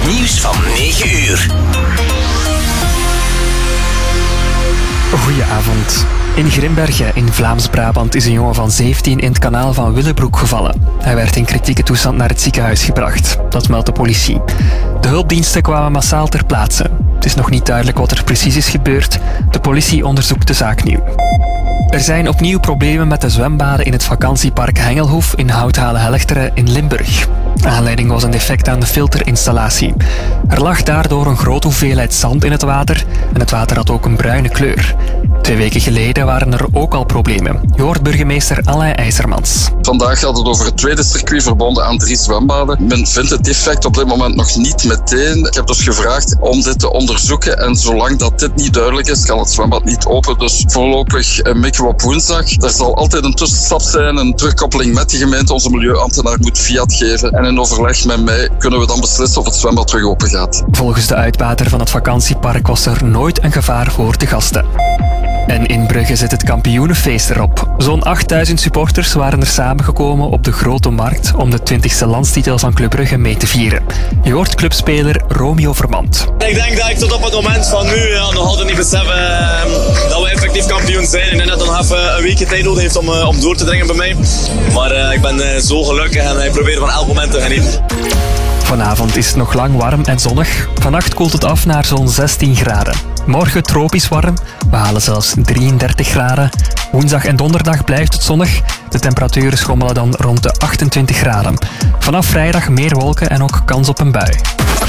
Nieuws van 9 uur. Goedenavond. In Grimbergen in Vlaams-Brabant is een jongen van 17 in het kanaal van Willebroek gevallen. Hij werd in kritieke toestand naar het ziekenhuis gebracht. Dat meldt de politie. De hulpdiensten kwamen massaal ter plaatse. Het is nog niet duidelijk wat er precies is gebeurd. De politie onderzoekt de zaak nu. Er zijn opnieuw problemen met de zwembaden in het vakantiepark Hengelhoef in Houthalen-Helchteren in Limburg. Aanleiding was een defect aan de filterinstallatie. Er lag daardoor een grote hoeveelheid zand in het water en het water had ook een bruine kleur. 2 weken geleden waren er ook al problemen. Je hoort burgemeester Alain IJzermans. Vandaag gaat het over het tweede circuit verbonden aan 3 zwembaden. Men vindt het defect op dit moment nog niet meteen. Ik heb dus gevraagd om dit te onderzoeken en zolang dat dit niet duidelijk is, kan het zwembad niet open. Dus voorlopig mikken we op woensdag. Er zal altijd een tussenstap zijn, een terugkoppeling met de gemeente. Onze milieuambtenaar moet fiat geven en in overleg met mij kunnen we dan beslissen of het zwembad terug open gaat. Volgens de uitbater van het vakantiepark was er nooit een gevaar voor de gasten. En in Brugge zit het kampioenenfeest erop. Zo'n 8000 supporters waren er samengekomen op de Grote Markt om de 20e landstitel van Club Brugge mee te vieren. Je hoort clubspeler Romeo Vermand. Ik denk dat ik tot op het moment van nu nog altijd niet besef dat we effectief kampioen zijn. Ik denk dat het nog even een weekje tijd nodig heeft om door te dringen bij mij. Maar ik ben zo gelukkig en ik probeer van elk moment te genieten. Vanavond is het nog lang warm en zonnig. Vannacht koelt het af naar zo'n 16 graden. Morgen tropisch warm. We halen zelfs 33 graden. Woensdag en donderdag blijft het zonnig. De temperaturen schommelen dan rond de 28 graden. Vanaf vrijdag meer wolken en ook kans op een bui.